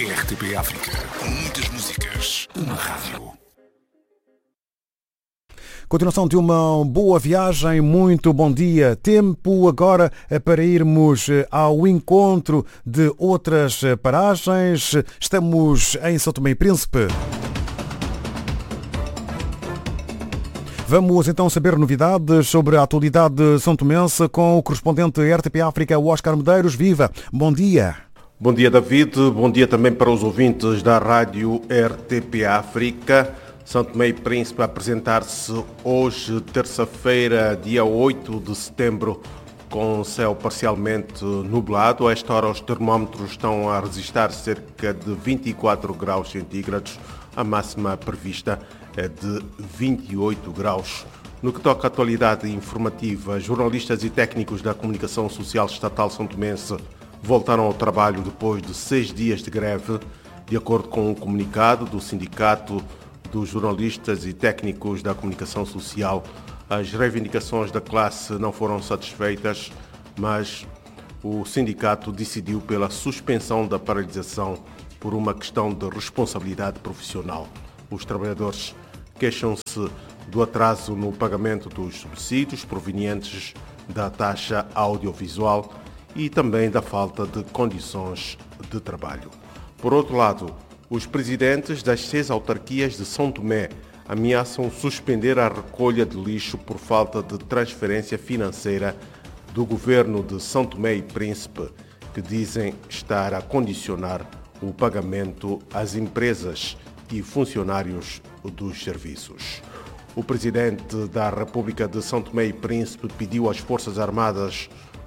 RTP África. Muitas músicas, uma rádio. Continuação de uma boa viagem, muito bom dia. Tempo agora para irmos ao encontro de outras paragens. Estamos em São Tomé e Príncipe. Vamos então saber novidades sobre a atualidade são-tomense com o correspondente RTP África, Oscar Medeiros. Viva! Bom dia! Bom dia, David. Bom dia também para os ouvintes da rádio RTP África. São Tomé e Príncipe a apresentar-se hoje, terça-feira, dia 8 de setembro, com céu parcialmente nublado. A esta hora os termómetros estão a registrar cerca de 24 graus centígrados. A máxima prevista é de 28 graus. No que toca à atualidade informativa, jornalistas e técnicos da Comunicação Social Estatal são-tomense voltaram ao trabalho depois de 6 dias de greve. De acordo com o comunicado do Sindicato dos Jornalistas e Técnicos da Comunicação Social, as reivindicações da classe não foram satisfeitas, mas o sindicato decidiu pela suspensão da paralisação por uma questão de responsabilidade profissional. Os trabalhadores queixam-se do atraso no pagamento dos subsídios provenientes da taxa audiovisual e também da falta de condições de trabalho. Por outro lado, os presidentes das 6 autarquias de São Tomé ameaçam suspender a recolha de lixo por falta de transferência financeira do governo de São Tomé e Príncipe, que dizem estar a condicionar o pagamento às empresas e funcionários dos serviços. O presidente da República de São Tomé e Príncipe pediu às Forças Armadas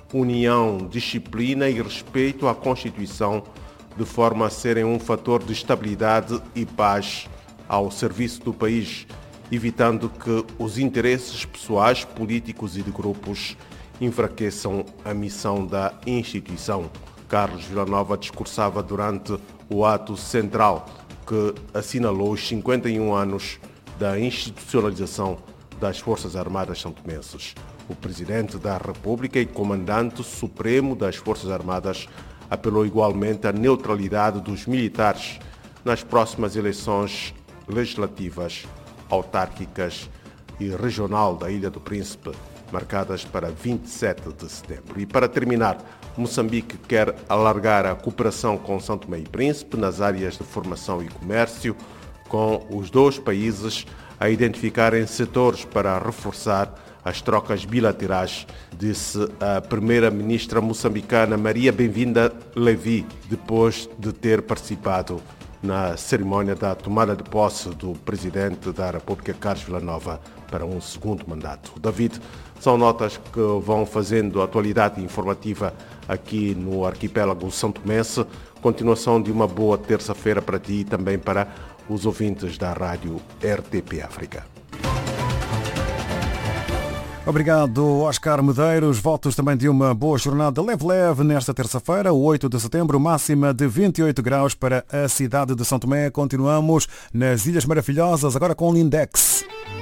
união, disciplina e respeito à Constituição, de forma a serem um fator de estabilidade e paz ao serviço do país, evitando que os interesses pessoais, políticos e de grupos enfraqueçam a missão da instituição. Carlos Villanova discursava durante o ato central que assinalou os 51 anos da institucionalização das Forças Armadas são-tomenses. O Presidente da República e Comandante Supremo das Forças Armadas apelou igualmente à neutralidade dos militares nas próximas eleições legislativas, autárquicas e regional da Ilha do Príncipe, marcadas para 27 de setembro. E para terminar, Moçambique quer alargar a cooperação com São Tomé e Príncipe nas áreas de formação e comércio, com os dois países a identificarem setores para reforçar as trocas bilaterais, disse a primeira-ministra moçambicana Maria Bem-vinda Levi, depois de ter participado na cerimónia da tomada de posse do presidente da República, Carlos Villanova, para um segundo mandato. David, são notas que vão fazendo a atualidade informativa aqui no arquipélago são-tomense. Continuação de uma boa terça-feira para ti e também para os ouvintes da rádio RTP África. Obrigado, Oscar Medeiros. Votos também de uma boa jornada leve-leve nesta terça-feira, 8 de setembro, máxima de 28 graus para a cidade de São Tomé. Continuamos nas Ilhas Maravilhosas, agora com o Lindex.